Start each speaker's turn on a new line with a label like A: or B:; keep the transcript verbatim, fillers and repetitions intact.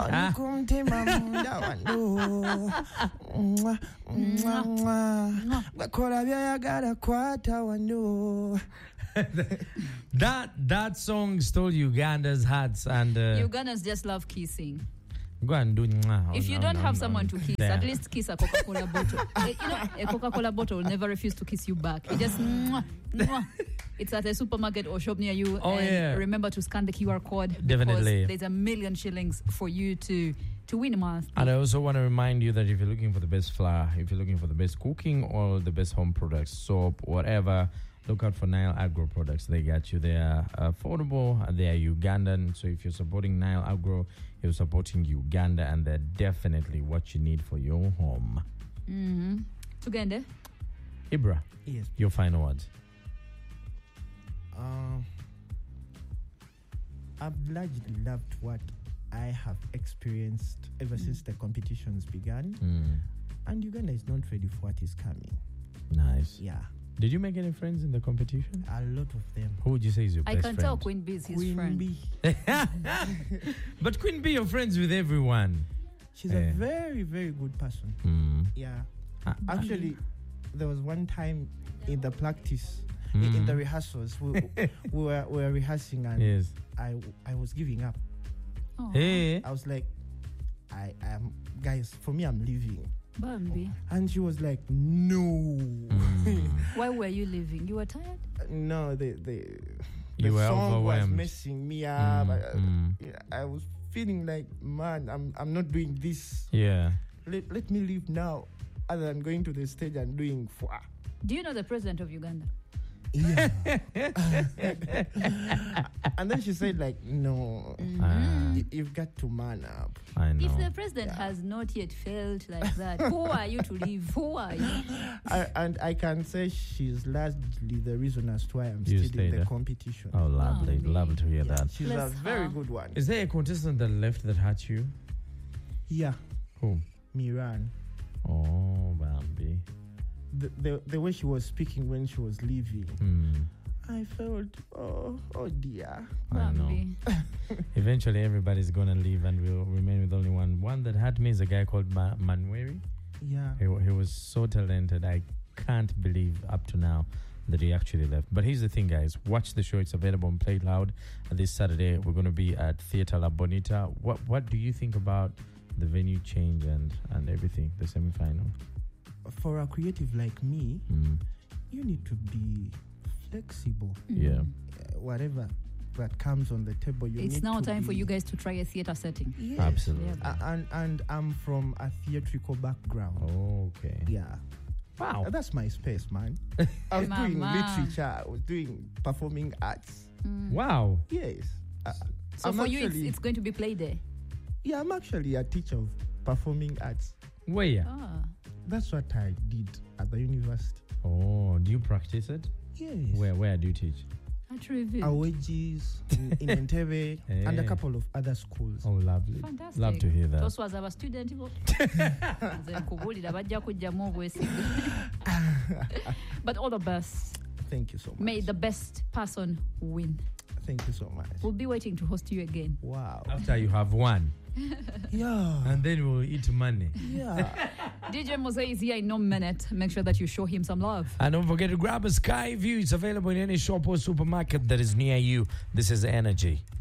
A: Ah. that that song stole Uganda's hearts, and uh,
B: Ugandans just love kissing.
A: Go and do.
B: If you don't have someone to kiss, at least kiss a Coca-Cola bottle. You know, a Coca-Cola bottle will never refuse to kiss you back. It just, mwah, mwah. It's at a supermarket or shop near you.
A: Oh,
B: and
A: yeah.
B: remember to scan the Q R code.
A: Definitely.
B: Because there's a million shillings for you to, to win a month.
A: And I also want to remind you that if you're looking for the best flour, if you're looking for the best cooking or the best home products, soap, whatever, look out for Nile Agro products. They got you. They are affordable. They are Ugandan. So if you're supporting Nile Agro, you're supporting Uganda, and they're definitely what you need for your home.
B: Mm-hmm. Tugende?
A: Ibra,
C: Yes.
A: your final words.
C: Uh, I've largely loved what I have experienced ever since the competitions began.
A: Mm.
C: And Uganda is not ready for what is coming.
A: Nice.
C: Yeah.
A: Did you make any friends in the competition?
C: A lot of them.
A: Who would you say is your
B: I
A: best
B: can
A: friend?
B: tell Queen Bee is his
C: Queen
B: friend.
C: Bee.
A: But Queen Bee, you're friends with everyone.
C: She's
A: Eh.
C: a very, very good person.
A: Mm.
C: Yeah.
A: Ah.
C: Actually, there was one time in the practice, i-
A: Mm.
C: in the rehearsals, we, we, were, we were rehearsing, and
A: Yes.
C: I, I was giving up.
B: Oh,
A: Hey.
C: I was like, I am, guys, for me, I'm leaving.
B: Bambi.
C: And she was like, no.
A: Mm.
B: Why were you leaving? You were tired?
C: No, the the,
A: You
C: the
A: were
C: song was
A: overwhelmed.
C: messing me up.
A: Mm,
C: I,
A: mm.
C: yeah, I was feeling like, man, I'm I'm not doing this.
A: Yeah.
C: Let, let me leave now, other than going to the stage and doing fwa.
B: Do you know the president of Uganda?
C: Yeah. And then she said, like, no,
A: Ah,
C: y- you've got to man up.
A: I know.
B: If the president has not yet felt like that, who are you to leave? Who are you?
C: I, and I can say she's largely the reason as to why I'm
A: You
C: still in
A: stayed,
C: the
A: eh?
C: competition.
A: Oh, lovely.
B: Bambi.
A: Lovely to hear
C: Yeah,
A: that.
C: she's
B: Bless
C: a very
B: her.
C: good one.
A: Is there a contestant that left that hurt you?
C: Yeah,
A: Who?
C: Miran.
A: Oh, Bambi.
C: The, the the way she was speaking when she was leaving,
A: Mm.
C: I felt, oh, oh dear.
A: I know.
B: Bambi.
A: Eventually, everybody's gonna leave, and we'll remain with only one. One that hurt me is a guy called Ma- Manweri.
C: Yeah.
A: He, he was so talented. I can't believe up to now that he actually left. But here's the thing, guys. Watch the show. It's available on Play Loud. Uh, this Saturday, we're going to be at Theatre La Bonita. What What do you think about the venue change and, and everything, the semi-final?
C: For a creative like me,
A: Mm.
C: you need to be flexible.
A: Yeah.
B: Mm.
C: Uh, whatever that comes on the table, you
B: It's
C: need
B: now
C: to
B: time
C: be,
B: for you guys to try a theater setting.
C: Yes.
A: Absolutely.
B: Yeah.
C: A- and and I'm from a theatrical background.
A: Okay.
C: Yeah.
A: Wow.
C: Uh, That's my space, man. I was doing
B: Mama.
C: literature. I was doing performing arts.
B: Mm.
A: Wow.
C: Yes. Uh,
B: So
C: I'm
B: for you, it's,
C: actually-
B: it's going to be play day.
C: yeah, I'm actually a teacher of performing arts.
A: Where?
B: Ah.
C: That's what I did at the university.
A: Oh, do you practice it?
C: Yes.
A: Where Where do you teach?
B: At Review.
C: Awages in, in Entebbe and a
A: Eh.
C: couple of other schools.
A: Oh, lovely.
B: Fantastic.
A: Love to hear that.
B: toswaza abastudenti bo nze nkubuulira bajja kujjamu obwesige. But all the best.
C: Thank you so much.
B: May the best person win.
C: Thank you so much.
B: We'll be waiting to host you again.
C: Wow.
A: After you have won,
C: Yeah.
A: and then we'll eat money.
C: Yeah.
B: D J Mose is here in no minute. Make sure that you show him some love.
A: And don't forget to grab a Sky View. It's available in any shop or supermarket that is near you. This is Energy.